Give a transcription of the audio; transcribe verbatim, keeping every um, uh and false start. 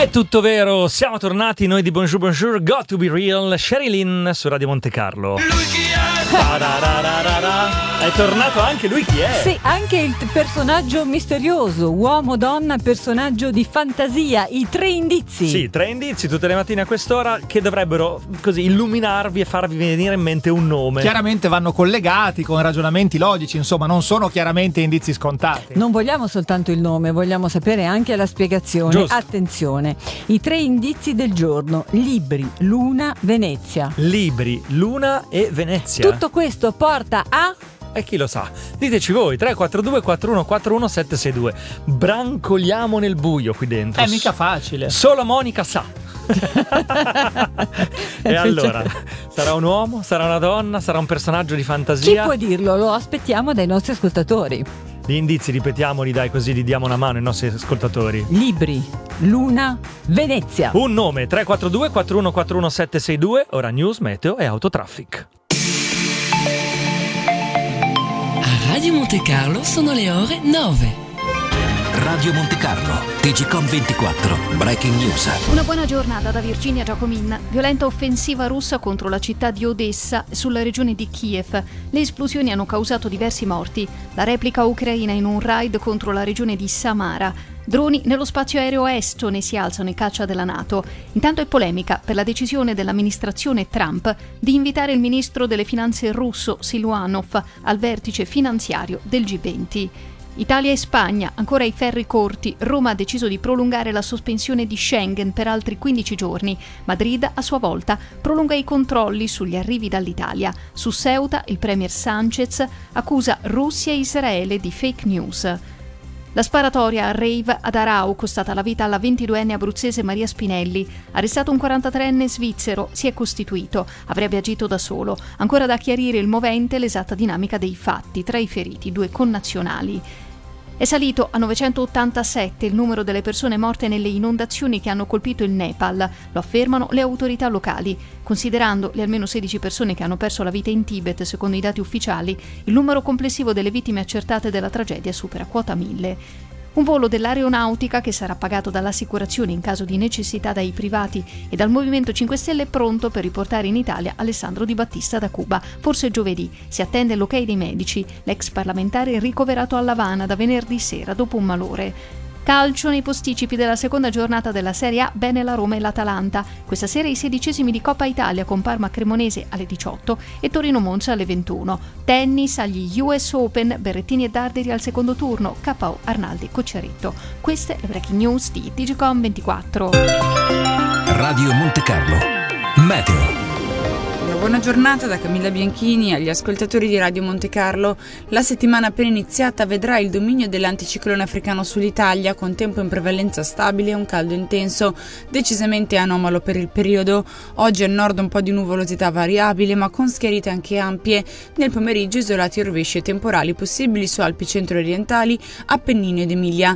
È tutto vero, siamo tornati noi di Bonjour Bonjour, Got to be Real, Sherilyn su Radio Monte Carlo. Lui chi è? È tornato anche lui chi è? Sì, anche il personaggio misterioso, uomo, donna, personaggio di fantasia, i tre indizi. Sì, tre indizi tutte le mattine a quest'ora che dovrebbero così illuminarvi e farvi venire in mente un nome. Chiaramente vanno collegati con ragionamenti logici, insomma non sono chiaramente indizi scontati. Non vogliamo soltanto il nome, vogliamo sapere anche la spiegazione. Giusto. Attenzione, i tre indizi del giorno: libri, luna, Venezia. Libri, luna e Venezia. Tutto questo porta a... E chi lo sa? Diteci voi, tre quattro due quattro uno quattro uno sette sei due. Brancoliamo nel buio qui dentro. È mica facile. Solo Monica sa. E allora, sarà un uomo, sarà una donna, sarà un personaggio di fantasia? Chi può dirlo? Lo aspettiamo dai nostri ascoltatori. Gli indizi ripetiamoli, dai, così gli diamo una mano ai nostri ascoltatori. Libri, luna, Venezia. Un nome, tre quattro due quattro uno quattro uno sette sei due. Ora news, meteo e autotraffic. A Radio Monte Carlo sono le ore nove. Radio Monte Carlo, T G Com ventiquattro, Breaking News. Una buona giornata da Virginia Giacomin. Violenta offensiva russa contro la città di Odessa sulla regione di Kiev. Le esplosioni hanno causato diversi morti. La replica ucraina in un raid contro la regione di Samara. Droni nello spazio aereo estone si alzano in caccia della NATO. Intanto è polemica per la decisione dell'amministrazione Trump di invitare il ministro delle finanze russo Siluanov al vertice finanziario del G venti. Italia e Spagna, ancora ai ferri corti. Roma ha deciso di prolungare la sospensione di Schengen per altri quindici giorni. Madrid, a sua volta, prolunga i controlli sugli arrivi dall'Italia. Su Ceuta, il premier Sanchez accusa Russia e Israele di fake news. La sparatoria a rave ad Arau, costata la vita alla ventiduenne abruzzese Maria Spinelli. Arrestato un quarantatreenne svizzero, si è costituito, avrebbe agito da solo. Ancora da chiarire il movente l'esatta dinamica dei fatti, tra i feriti due connazionali. È salito a novecentottantasette il numero delle persone morte nelle inondazioni che hanno colpito il Nepal, lo affermano le autorità locali. Considerando le almeno sedici persone che hanno perso la vita in Tibet, secondo i dati ufficiali, il numero complessivo delle vittime accertate della tragedia supera quota mille. Un volo dell'aeronautica che sarà pagato dall'assicurazione in caso di necessità dai privati e dal Movimento cinque Stelle è pronto per riportare in Italia Alessandro Di Battista da Cuba. Forse giovedì. Si attende l'ok dei medici. L'ex parlamentare è ricoverato a L'Avana da venerdì sera dopo un malore. Calcio nei posticipi della seconda giornata della Serie A, bene la Roma e l'Atalanta. Questa sera i sedicesimi di Coppa Italia con Parma Cremonese alle diciotto e Torino Monza alle ventuno. Tennis agli U S Open, Berrettini e Darderi al secondo turno, K O Arnaldi e Cocciaretto. Queste le breaking news di T G Com ventiquattro. Radio Monte Carlo, meteo. Una buona giornata da Camilla Bianchini agli ascoltatori di Radio Monte Carlo. La settimana appena iniziata vedrà il dominio dell'anticiclone africano sull'Italia, con tempo in prevalenza stabile e un caldo intenso, decisamente anomalo per il periodo. Oggi al nord un po' di nuvolosità variabile, ma con schiarite anche ampie. Nel pomeriggio isolati rovesci e temporali possibili su Alpi centro-orientali, Appennino ed Emilia.